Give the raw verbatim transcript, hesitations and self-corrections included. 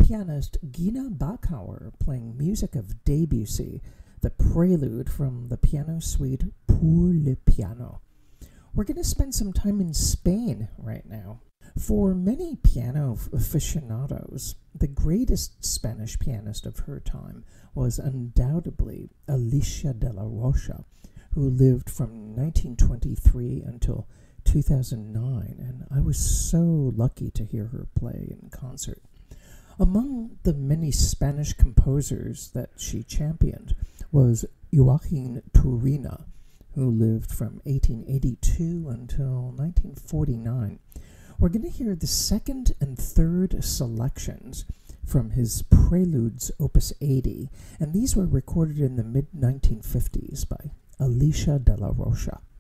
pianist Gina Bachauer playing music of Debussy, the prelude from the piano suite Pour le piano. We're going to spend some time in Spain right now. For many piano aficionados, the greatest Spanish pianist of her time was undoubtedly Alicia de la Rocha, who lived from nineteen twenty-three until two thousand nine, and I was so lucky to hear her play in concert. Among the many Spanish composers that she championed was Joaquin Turina, who lived from eighteen eighty-two until nineteen forty-nine. We're going to hear the second and third selections from his Preludes Opus eighty, and these were recorded in the mid nineteen fifties by Alicia de la Rocha.